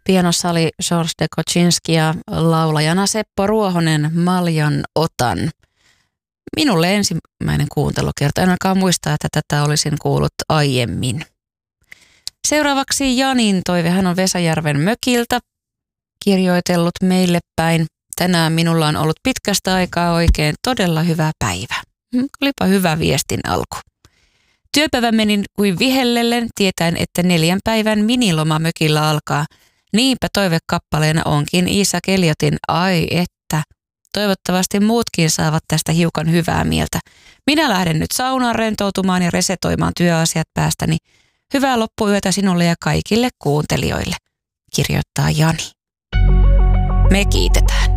Pianossa oli George de Kocinski ja laulajana Seppo Ruohonen Maljan Otan. Minulle ensimmäinen kuuntelukerta. En ainakaan muista, että tätä olisin kuullut aiemmin. Seuraavaksi Janin toive. Hän on Vesajärven mökiltä kirjoitellut meille päin. Tänään minulla on ollut pitkästä aikaa oikein todella hyvä päivä. Olipa hyvä viestin alku. Työpäivä meni kuin vihellellen, tietäen, että 4 päivän miniloma mökillä alkaa. Niinpä toivekappaleena onkin Iisak Eliotin Ai että. Toivottavasti muutkin saavat tästä hiukan hyvää mieltä. Minä lähden nyt saunaan rentoutumaan ja resetoimaan työasiat päästäni. Hyvää loppuyötä sinulle ja kaikille kuuntelijoille, kirjoittaa Jani. Me kiitetään.